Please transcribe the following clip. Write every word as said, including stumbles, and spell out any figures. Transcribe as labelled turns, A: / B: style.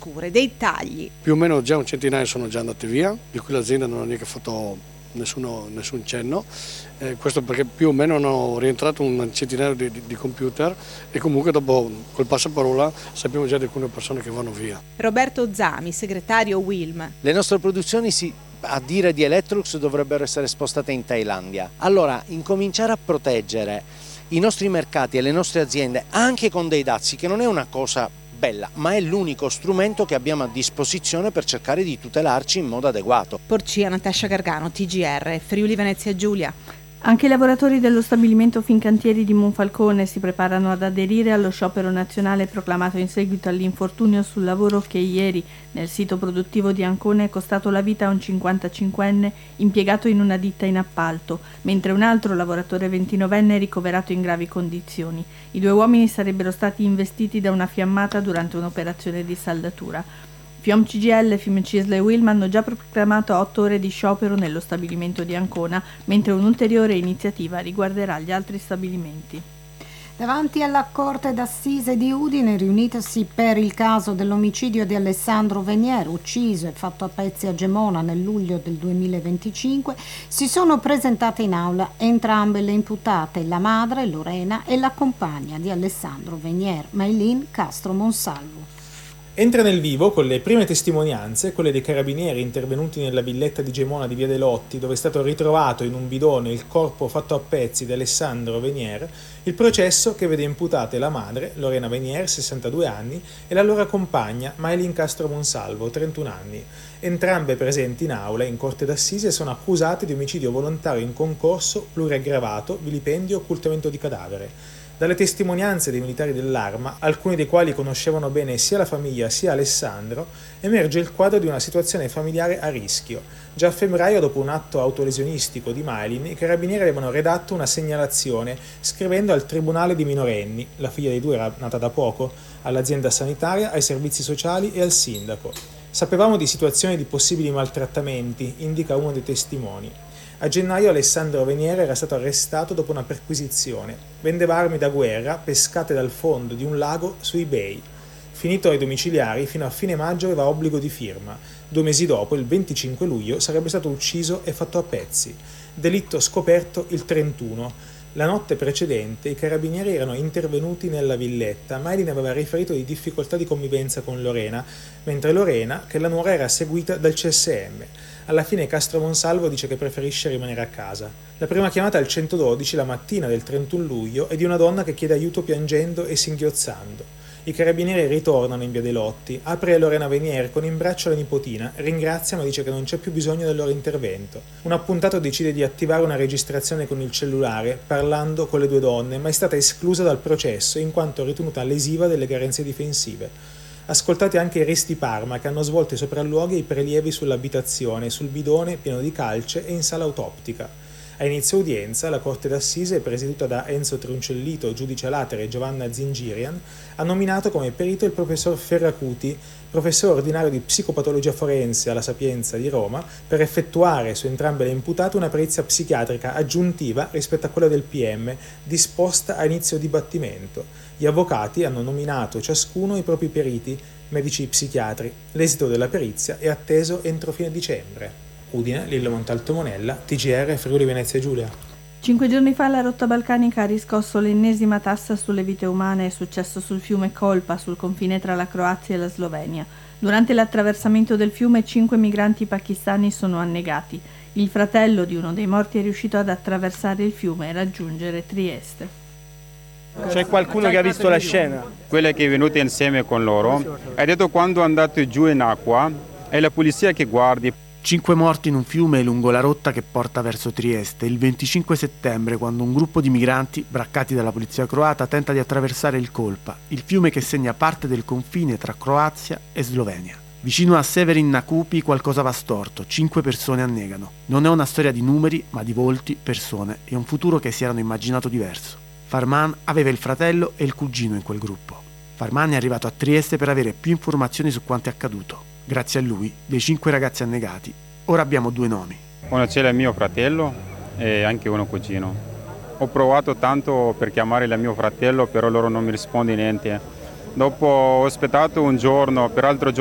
A: scure, dei tagli.
B: Più o meno già un centinaio sono già andati via, di cui l'azienda non ha neanche fatto Nessuno, nessun cenno, eh, questo perché più o meno hanno rientrato un centinaio di, di, di computer e comunque dopo col passaparola sappiamo già di alcune persone che vanno via.
A: Roberto Zami, segretario Wilm.
C: Le nostre produzioni si, a dire di Electrolux dovrebbero essere spostate in Thailandia. Allora incominciare a proteggere i nostri mercati e le nostre aziende anche con dei dazi, che non è una cosa bella, ma è l'unico strumento che abbiamo a disposizione per cercare di tutelarci in modo adeguato.
A: Porcia, Natascia Gargano, T G R, Friuli Venezia Giulia.
D: Anche i lavoratori dello stabilimento Fincantieri di Monfalcone si preparano ad aderire allo sciopero nazionale proclamato in seguito all'infortunio sul lavoro che ieri nel sito produttivo di Ancona è costato la vita a un cinquantacinquenne impiegato in una ditta in appalto, mentre un altro lavoratore ventinovenne è ricoverato in gravi condizioni. I due uomini sarebbero stati investiti da una fiammata durante un'operazione di saldatura. Fiom C G I L, Fiumicisl e Wilm hanno già proclamato otto ore di sciopero nello stabilimento di Ancona, mentre un'ulteriore iniziativa riguarderà gli altri stabilimenti.
E: Davanti alla Corte d'Assise di Udine, riunitasi per il caso dell'omicidio di Alessandro Venier, ucciso e fatto a pezzi a Gemona nel luglio del duemilaventicinque, si sono presentate in aula entrambe le imputate, la madre Lorena e la compagna di Alessandro Venier, Maylin Castro Monsalvo.
F: Entra nel vivo con le prime testimonianze, quelle dei carabinieri intervenuti nella villetta di Gemona di Via dei Lotti, dove è stato ritrovato in un bidone il corpo fatto a pezzi di Alessandro Venier, il processo che vede imputate la madre, Lorena Venier, sessantadue anni, e la loro compagna, Maylin Castro Monsalvo, trentuno anni. Entrambe presenti in aula in corte d'assise sono accusate di omicidio volontario in concorso, pluriaggravato, vilipendio e occultamento di cadavere. Dalle testimonianze dei militari dell'Arma, alcuni dei quali conoscevano bene sia la famiglia sia Alessandro, emerge il quadro di una situazione familiare a rischio. Già a febbraio, dopo un atto autolesionistico di Maylin, i carabinieri avevano redatto una segnalazione scrivendo al Tribunale di minorenni, la figlia dei due era nata da poco, all'azienda sanitaria, ai servizi sociali e al sindaco. Sapevamo di situazioni di possibili maltrattamenti, indica uno dei testimoni. A gennaio Alessandro Venier era stato arrestato dopo una perquisizione. Vendeva armi da guerra pescate dal fondo di un lago su eBay. Finito ai domiciliari, fino a fine maggio aveva obbligo di firma. Due mesi dopo, il venticinque luglio, sarebbe stato ucciso e fatto a pezzi. Delitto scoperto il trentuno. La notte precedente i carabinieri erano intervenuti nella villetta. Maylin aveva riferito di difficoltà di convivenza con Lorena, mentre Lorena che la nuora era seguita dal C S M. Alla fine Castro Monsalvo dice che preferisce rimanere a casa. La prima chiamata al centododici la mattina del trentuno luglio è di una donna che chiede aiuto piangendo e singhiozzando. I carabinieri ritornano in Via dei Lotti, apre Lorena Venier con in braccio la nipotina, ringrazia ma dice che non c'è più bisogno del loro intervento. Un appuntato decide di attivare una registrazione con il cellulare, parlando con le due donne, ma è stata esclusa dal processo in quanto ritenuta lesiva delle garanzie difensive. Ascoltate anche i resti Parma che hanno svolto i sopralluoghi e i prelievi sull'abitazione, sul bidone pieno di calce e in sala autoptica. A inizio udienza, la Corte d'Assise, presieduta da Enzo Truncellito, giudice a latere e Giovanna Zingirian, ha nominato come perito il professor Ferracuti, professore ordinario di psicopatologia forense alla Sapienza di Roma, per effettuare su entrambe le imputate una perizia psichiatrica aggiuntiva rispetto a quella del P M, disposta a inizio dibattimento. Gli avvocati hanno nominato ciascuno i propri periti, medici psichiatri. L'esito della perizia è atteso entro fine dicembre. Udine, Lillo Montalto Monella, T G R, Friuli Venezia Giulia.
D: Cinque giorni fa la rotta balcanica ha riscosso l'ennesima tassa sulle vite umane. È successo sul fiume Kolpa, sul confine tra la Croazia e la Slovenia. Durante l'attraversamento del fiume cinque migranti pakistani sono annegati. Il fratello di uno dei morti è riuscito ad attraversare il fiume e raggiungere Trieste.
G: C'è qualcuno che ha visto la scena?
H: Quella che è venuta insieme con loro ha detto quando è andato giù in acqua è la polizia che guardi.
I: Cinque morti in un fiume lungo la rotta che porta verso Trieste il venticinque settembre, quando un gruppo di migranti, braccati dalla polizia croata, tenta di attraversare il Kolpa, il fiume che segna parte del confine tra Croazia e Slovenia. Vicino a Severin Nakupi qualcosa va storto, cinque persone annegano. Non è una storia di numeri, ma di volti, persone e un futuro che si erano immaginato diverso. Farman aveva il fratello e il cugino in quel gruppo. Farman è arrivato a Trieste per avere più informazioni su quanto è accaduto. Grazie a lui, dei cinque ragazzi annegati, ora abbiamo due nomi.
H: Uno c'era il mio fratello e anche uno cugino. Ho provato tanto per chiamare il mio fratello, però loro non mi risponde niente. Dopo ho aspettato un giorno, per altro giorno